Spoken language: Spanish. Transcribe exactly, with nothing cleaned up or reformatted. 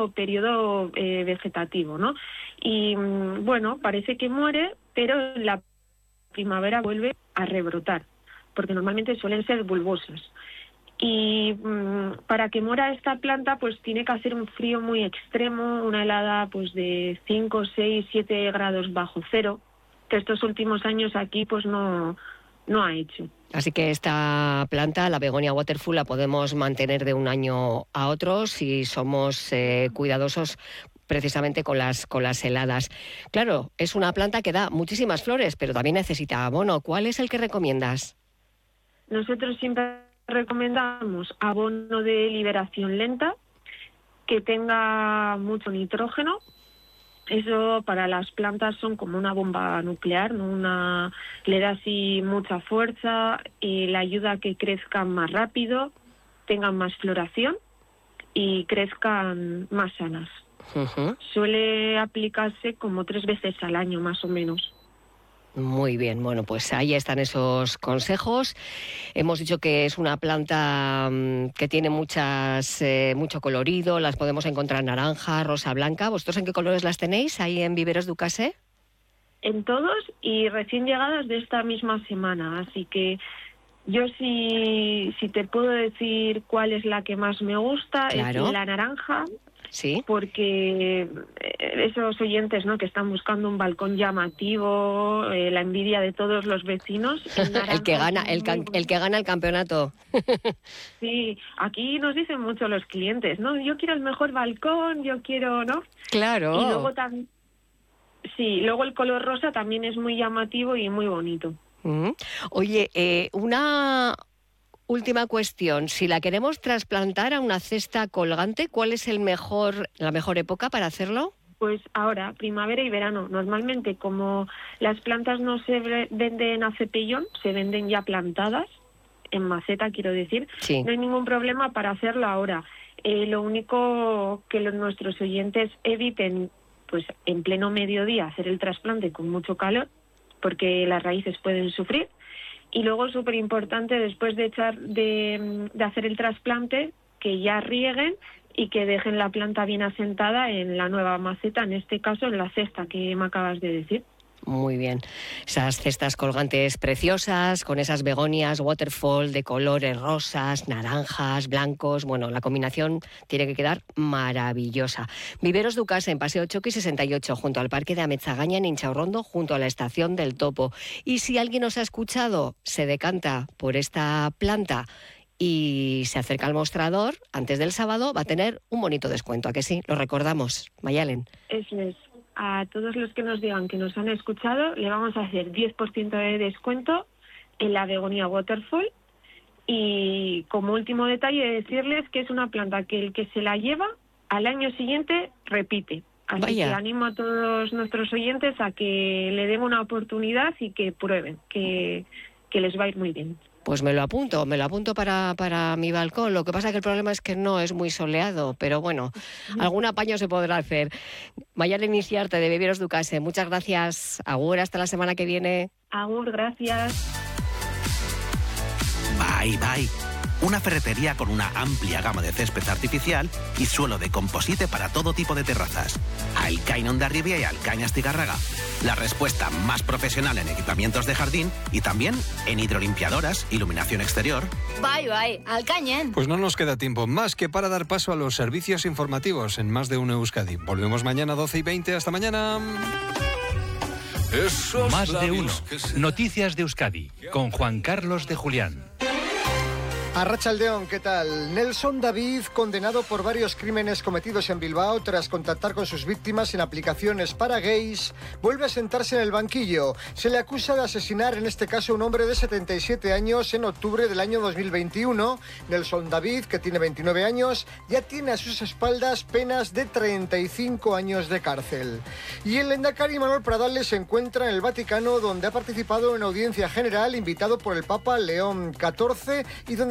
largo periodo eh, vegetativo, ¿no? Y bueno, parece que muere, pero en la primavera vuelve a rebrotar, porque normalmente suelen ser bulbosas. Y mmm, para que muera esta planta, pues tiene que hacer un frío muy extremo, una helada pues de cinco, seis, siete grados bajo cero, que estos últimos años aquí pues no, no ha hecho. Así que esta planta, la begonia waterful, la podemos mantener de un año a otro si somos eh, cuidadosos precisamente con las, con las heladas. Claro, es una planta que da muchísimas flores, pero también necesita abono. ¿Cuál es el que recomiendas? Nosotros siempre recomendamos abono de liberación lenta, que tenga mucho nitrógeno. Eso para las plantas son como una bomba nuclear, ¿no? Una, le da así mucha fuerza, y le ayuda a que crezcan más rápido, tengan más floración y crezcan más sanas. Uh-huh. Suele aplicarse como tres veces al año, más o menos. Muy bien, bueno, pues ahí están esos consejos. Hemos dicho que es una planta mmm, que tiene muchas, eh, mucho colorido, las podemos encontrar naranja, rosa, blanca. ¿Vosotros en qué colores las tenéis ahí en Viveros Ducase? En todos y recién llegadas de esta misma semana, así que yo sí, si te puedo decir cuál es la que más me gusta, claro. Es la naranja. Sí. Porque esos oyentes, ¿no?, que están buscando un balcón llamativo, eh, la envidia de todos los vecinos. El, el que gana, el, can, el que gana el campeonato. Sí, aquí nos dicen mucho los clientes, ¿no? Yo quiero el mejor balcón, yo quiero, ¿no? Claro. Y luego también, sí, luego el color rosa también es muy llamativo y muy bonito. Mm. Oye, eh, una última cuestión, si la queremos trasplantar a una cesta colgante, ¿cuál es el mejor, la mejor época para hacerlo? Pues ahora, primavera y verano. Normalmente, como las plantas no se venden a cepillón, se venden ya plantadas, en maceta quiero decir, sí. No hay ningún problema para hacerlo ahora. Eh, lo único que los, nuestros oyentes eviten, pues en pleno mediodía, hacer el trasplante con mucho calor, porque las raíces pueden sufrir. Y luego, súper importante, después de echar de, de hacer el trasplante, que ya rieguen y que dejen la planta bien asentada en la nueva maceta, en este caso en la cesta que me acabas de decir. Muy bien. Esas cestas colgantes preciosas, con esas begonias waterfall de colores rosas, naranjas, blancos. Bueno, la combinación tiene que quedar maravillosa. Viveros Ducase, en Paseo Choqui sesenta y ocho, junto al Parque de Ametzagaña, en Inchaurrondo, junto a la Estación del Topo. Y si alguien nos ha escuchado, se decanta por esta planta y se acerca al mostrador antes del sábado, va a tener un bonito descuento. ¿A que sí? Lo recordamos, Mayalen. Eso es. A todos los que nos digan que nos han escuchado, le vamos a hacer diez por ciento de descuento en la begonia waterfall. Y como último detalle, decirles que es una planta que el que se la lleva, al año siguiente repite. Así Vaya. que animo a todos nuestros oyentes a que le den una oportunidad y que prueben, que, que les va a ir muy bien. Pues me lo apunto, me lo apunto para, para mi balcón. Lo que pasa es que el problema es que no es muy soleado, pero bueno, algún apaño se podrá hacer. Mayalen Iciarte, de Viveros Ducase, muchas gracias. Agur, hasta la semana que viene. Agur, gracias. Bye, bye. Una ferretería con una amplia gama de césped artificial y suelo de composite para todo tipo de terrazas. Alcain Hondarribia y Alcain Astigarraga. La respuesta más profesional en equipamientos de jardín y también en hidrolimpiadoras, iluminación exterior. Bye, bye. Alcañen. Pues no nos queda tiempo más que para dar paso a los servicios informativos en Más de Uno Euskadi. Volvemos mañana doce y veinte. Hasta mañana. Más de Uno. Noticias de Euskadi con Juan Carlos de Julián. Arratsaldeon, ¿qué tal? Nelson David, condenado por varios crímenes cometidos en Bilbao tras contactar con sus víctimas en aplicaciones para gays, vuelve a sentarse en el banquillo. Se le acusa de asesinar, en este caso, a un hombre de setenta y siete años en octubre del año dos mil veintiuno. Nelson David, que tiene veintinueve años, ya tiene a sus espaldas penas de treinta y cinco años de cárcel. Y el Lehendakari Manuel Pradales se encuentra en el Vaticano, donde ha participado en audiencia general, invitado por el Papa León catorce, y donde